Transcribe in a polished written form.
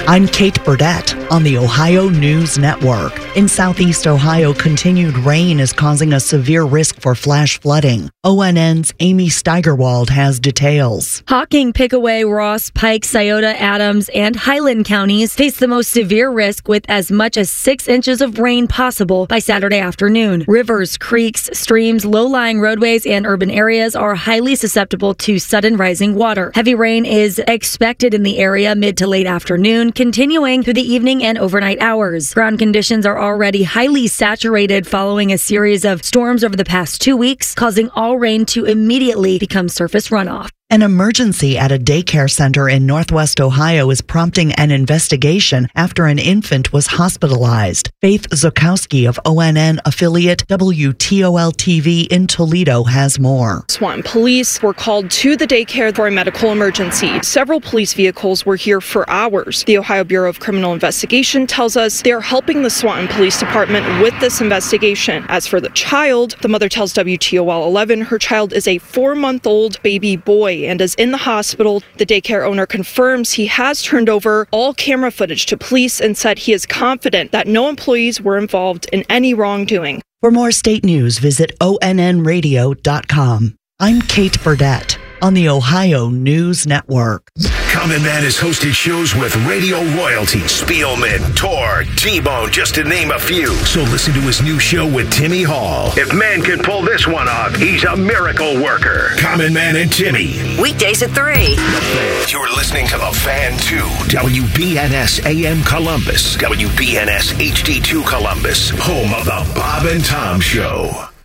I'm Kate Burdett on the Ohio News Network. In southeast Ohio, continued rain is causing a severe risk for flash flooding. ONN's Amy Steigerwald has details. Hocking, Pickaway, Ross, Pike, Scioto, Adams, and Highland counties face the most severe risk with as much as 6 inches of rain possible by Saturday afternoon. Rivers, creeks, streams, low-lying roadways, and urban areas are highly susceptible to sudden rising water. Heavy rain is expected in the area mid to late afternoon, continuing through the evening and overnight hours. Ground conditions are already highly saturated following a series of storms over the past 2 weeks, causing all rain to immediately become surface runoff. An emergency at a daycare center in Northwest Ohio is prompting an investigation after an infant was hospitalized. Faith Zukowski of ONN affiliate WTOL-TV in Toledo has more. Swanton police were called to the daycare for a medical emergency. Several police vehicles were here for hours. The Ohio Bureau of Criminal Investigation tells us they're helping the Swanton Police Department with this investigation. As for the child, the mother tells WTOL-11 her child is a 4-month-old baby boy and is in the hospital. The daycare owner confirms he has turned over all camera footage to police and said he is confident that no employees were involved in any wrongdoing. For more state news, visit onnradio.com. I'm Kate Burdett on the Ohio News Network. Common Man has hosted shows with radio royalty, Spielman, Tor, T-Bone, just to name a few. So listen to his new show with Timmy Hall. If man can pull this one off, he's a miracle worker. Common Man and Timmy. Weekdays at 3. You're listening to The Fan 2, WBNS AM Columbus, WBNS HD2 Columbus, home of the Bob and Tom Show.